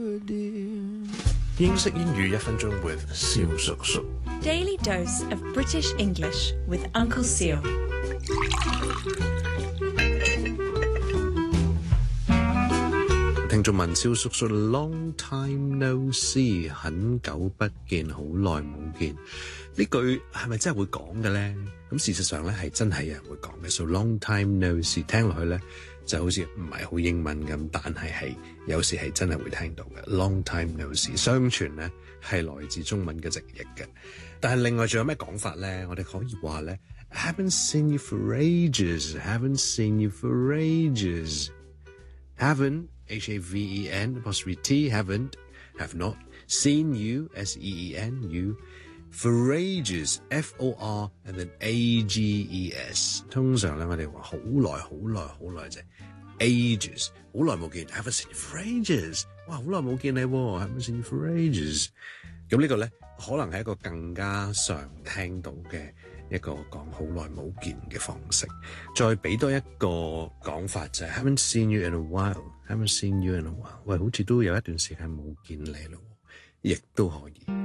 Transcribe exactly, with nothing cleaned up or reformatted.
英式英語一分鐘 with 蕭叔叔。 Daily dose of British English with Uncle Seal. 聽眾問蕭叔叔 Long time no see， 很久不見，好耐冇見，呢句係咪真係會講嘅咧？咁事實上咧係真係有人會講嘅。So long time no see 聽落去咧就好似唔係好英文咁，但係係有時係真係會聽到嘅。Long time no see 相傳咧係來自中文嘅直譯嘅。但係另外仲有咩講法咧？我哋可以話咧 Haven't seen you for ages, haven't seen you for ages. Haven't H A V E N apostrophe T haven't have not seen you S E E N you for ages F O R and then A G E S 通常咧我哋話好耐好耐好耐啫 ages 好耐冇見 haven't seen you for ages 哇好耐冇見你喎 haven't seen you for ages 咁呢個咧可能係一個更加常聽到嘅一個講好耐冇見嘅方式。再俾多一個講法就係 haven't seen you in a while haven't seen you in a while 喂好似都有一段時間冇見你咯，亦都可以。